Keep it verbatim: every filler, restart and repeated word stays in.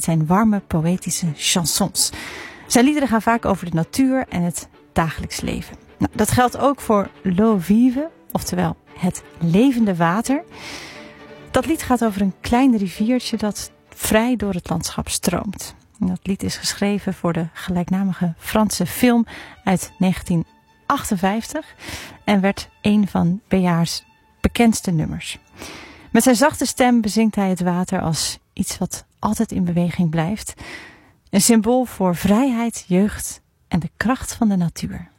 met zijn warme, poëtische chansons. Zijn liederen gaan vaak over de natuur en het dagelijks leven. Nou, dat geldt ook voor L'eau vive, oftewel het levende water. Dat lied gaat over een klein riviertje dat vrij door het landschap stroomt. En dat lied is geschreven voor de gelijknamige Franse film uit negentien achtenvijftig en werd een van Béjaards bekendste nummers. Met zijn zachte stem bezingt hij het water als iets wat altijd in beweging blijft. Een symbool voor vrijheid, jeugd en de kracht van de natuur.